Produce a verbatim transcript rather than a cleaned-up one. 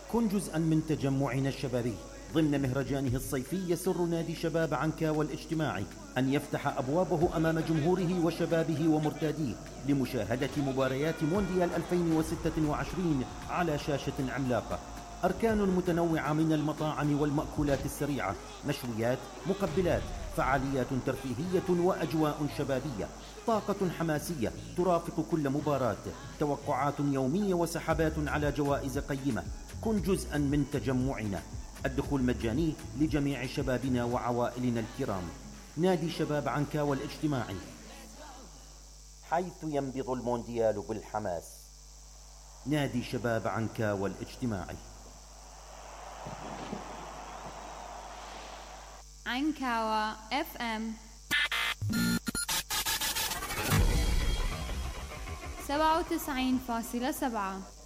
كن جزءا من تجمعنا الشبابي ضمن مهرجانه الصيفي. يسر نادي شباب عنكاوى الاجتماعي أن يفتح أبوابه أمام جمهوره وشبابه ومرتاديه لمشاهدة مباريات مونديال ألفين وستة وعشرين على شاشة عملاقة. أركان متنوعة من المطاعم والمأكولات السريعة، مشويات، مقبلات، فعاليات ترفيهية وأجواء شبابية، طاقة حماسية ترافق كل مباراة، توقعات يومية وسحبات على جوائز قيمة. كن جزءا من تجمعنا. الدخول مجاني لجميع شبابنا وعوائلنا الكرام. نادي شباب عنكاوى الاجتماعي، حيث ينبض المونديال بالحماس. نادي شباب عنكاوى الاجتماعي. عنكاوى اف ام سبعة وتسعين فاصلة سبعة.